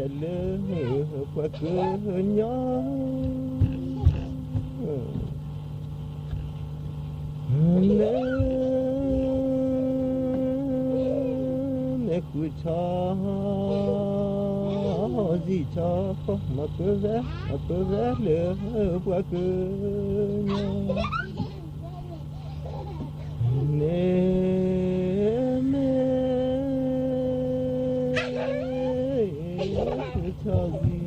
lỡ qua cửa nhỏ mẹ cứ cho gì cho mà cứ vẽ lỡ qua cửa nhỏ cho gì